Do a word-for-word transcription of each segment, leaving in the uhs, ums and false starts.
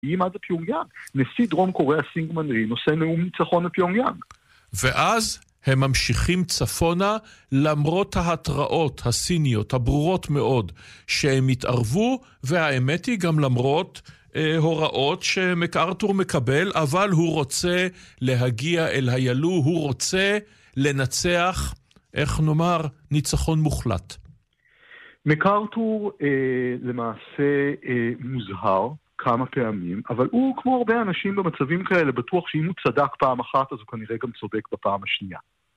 מה זה פיונגיאנג? נשיא דרום קוריאה סינגמן רי נושא נאום ניצחון לפיונגיאנג. ואז הם ממשיכים צפונה למרות ההתראות הסיניות הברורות מאוד שהם התערבו, והאמת היא גם למרות אה, הוראות שמקארתור מקבל, אבל הוא רוצה להגיע אל הילו, הוא רוצה לנצח, איך נאמר, ניצחון מוחלט. מקארתור אה, למעשה אה, מוזהר כמה פעמים, אבל הוא, כמו הרבה אנשים במצבים כאלה, בטוח שאם הוא צדק פעם אחת, אז הוא כנראה גם צודק בפעם השנייה.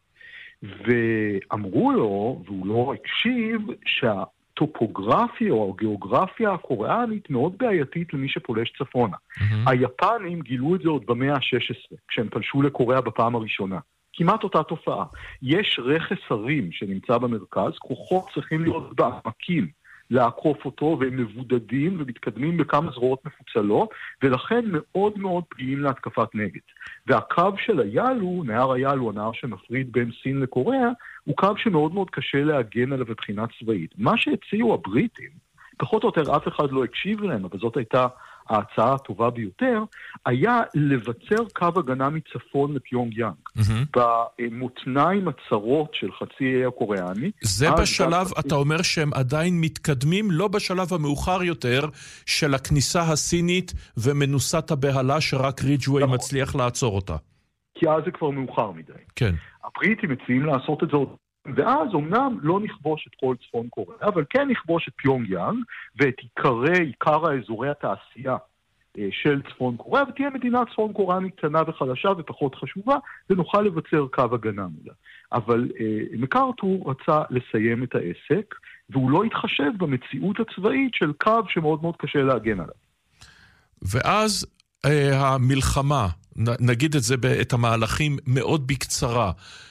ואמרו לו, והוא לא הקשיב, שהטופוגרפיה או הגיאוגרפיה הקוריאנית מאוד בעייתית למי שפולש צפונה. Mm-hmm. היפנים גילו את זה עוד במאה ה-שש עשרה, כשהם פלשו לקוריאה בפעם הראשונה. כמעט אותה תופעה. יש רכס הרים שנמצא במרכז, כוחות צריכים להיות בעמקים, לעקוף אותו, והם מבודדים ומתקדמים בכמה זרועות מפוצלות, ולכן מאוד מאוד פגיעים להתקפת נגד. והקו של היאלו, נהר היאלו, הנהר שמפריד בין סין לקוריאה, הוא קו שמאוד מאוד קשה להגן עליו מבחינה צבאית. מה שהציעו הבריטים, פחות או יותר אף אחד לא הקשיב להם, אבל זאת הייתה ההצעה הטובה ביותר, היה לבצר קו הגנה מצפון לפיונגיאנג. Mm-hmm. במותניים הצרות של חצי האי הקוריאני. זה בשלב, אתה חצי... אומר שהם עדיין מתקדמים, לא בשלב המאוחר יותר של הכניסה הסינית ומנוסת הבהלה שרק ריג'ווי נכון. מצליח לעצור אותה. כי אז זה כבר מאוחר מדי. כן. הבריטים מציעים לעשות את זה עוד, ואז אומנם לא נכבוש את כל צפון קוריאה, אבל כן נכבוש את פיונגיאנג, ואת עיקרי, עיקר האזורי התעשייה של צפון קוריאה, ותהיה מדינה צפון קוריאנית קטנה וחלשה ופחות חשובה, ונוכל לבצר קו הגנה מולה. אבל אה, מקארתור רצה לסיים את העסק, והוא לא התחשב במציאות הצבאית של קו שמאוד מאוד קשה להגן עליו. ואז אה, המלחמה, נגיד את זה, את המהלכים מאוד בקצרה,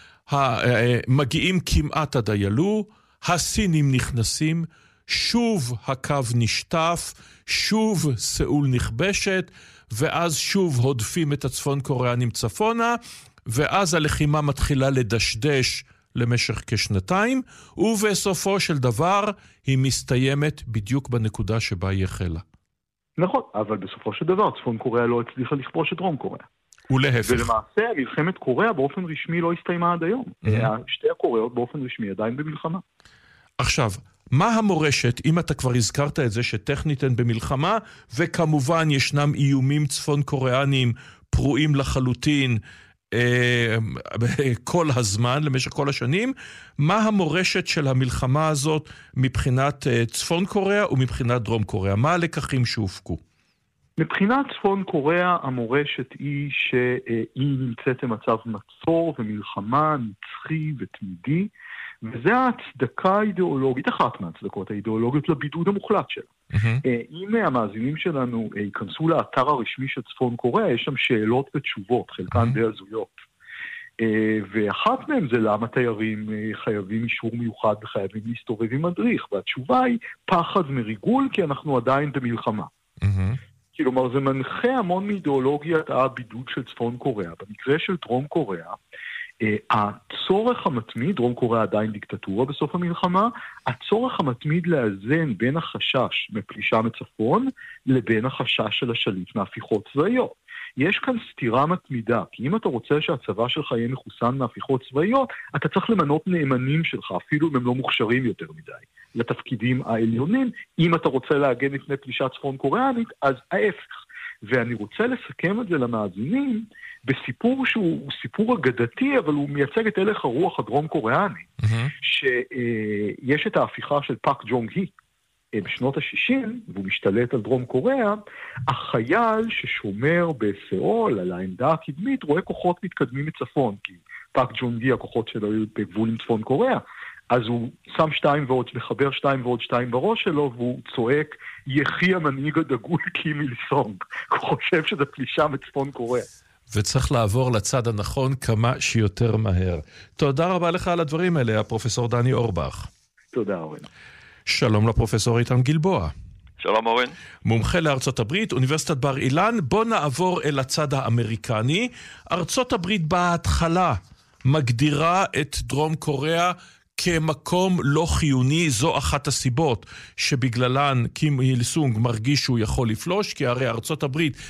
מגיעים כמעט עד הילו, הסינים נכנסים, שוב הקו נשטף, שוב סאול נכבשת, ואז שוב הודפים את הצפון קוריאנים צפונה, ואז הלחימה מתחילה לדשדש למשך כשנתיים, ובסופו של דבר היא מסתיימת בדיוק בנקודה שבה היא החלה. נכון, אבל בסופו של דבר צפון קוריאה לא הצליחה לכבוש את דרום קוריאה. ולהפך. ולמעשה, מלחמת קוריאה באופן רשמי לא הסתיימה עד היום. Mm-hmm. שתי הקוריאות באופן רשמי עדיין במלחמה. עכשיו, מה המורשת, אם אתה כבר הזכרת את זה שטכנית הן במלחמה, וכמובן ישנם איומים צפון קוריאנים פרועים לחלוטין אה, כל הזמן, למשך כל השנים, מה המורשת של המלחמה הזאת מבחינת אה, צפון קוריאה ומבחינת דרום קוריאה? מה הלקחים שהופקו? מבחינת צפון קוריאה המורשת היא שהיא נמצאת במצב מצור ומלחמה נצחי ותמידי, וזה ההצדקה האידיאולוגית, אחת מההצדקות האידיאולוגיות לבידוד המוחלט שלה. Mm-hmm. אם המאזינים שלנו ייכנסו לאתר הרשמי של צפון קוריאה, יש שם שאלות ותשובות, חלקן mm-hmm. די הזויות. ואחת מהם זה למה תיירים חייבים אישור מיוחד וחייבים להסתובב עם מדריך, והתשובה היא פחד מריגול כי אנחנו עדיין במלחמה. Mm-hmm. כלומר, זה מנחה המון מאידיאולוגיית הבידוד של צפון קוריאה. במקרה של דרום קוריאה, הצורך המתמיד, דרום קוריאה עדיין דיקטטורה בסוף המלחמה, הצורך המתמיד לאזן בין החשש מפלישה מצפון לבין החשש של השליט מהפיכות צבאיות. יש כאן סתירה מתמידה, כי אם אתה רוצה שהצבא שלך יהיה מחוסן מהפיכות צבאיות, אתה צריך למנות נאמנים שלך, אפילו אם הם לא מוכשרים יותר מדי, לתפקידים העליונים. אם אתה רוצה להגן לפני פלישה צפון קוריאנית, אז ההפך. ואני רוצה לסכם את זה למאזינים בסיפור שהוא סיפור אגדתי, אבל הוא מייצג את הלך הרוח הדרום קוריאני, mm-hmm. שיש את ההפיכה של פאק ג'ונג הי בשנות ה-שישים, והוא משתלט על דרום קוריאה, החייל ששומר בסאול על העמדה הקדמית רואה כוחות מתקדמים מצפון, כי פאק ג'ונג הי הכוחות שלו היו בגבול עם צפון קוריאה, אז הוא שם שתיים ועוד, מחבר שתיים ועוד שתיים בראש שלו, והוא צועק, יחי המנהיג הדגול קים איל סונג. הוא חושב שזה פלישה מצפון קוריאה. וצריך לעבור לצד הנכון כמה שיותר מהר. תודה רבה לך על הדברים האלה, הפרופסור דני אורבך. תודה, אורן. שלום לפרופסור איתן גלבוע. שלום אורן. מומחה לארצות הברית, אוניברסיטת בר אילן. בוא נעבור אל הצד האמריקני. ארצות הברית בהתחלה מגדירה את דרום קוריאה כמקום לא חיוני. זו אחת הסיבות שבגללן קים איל סונג מרגיש שהוא יכול לפלוש, כי הרי ארצות הברית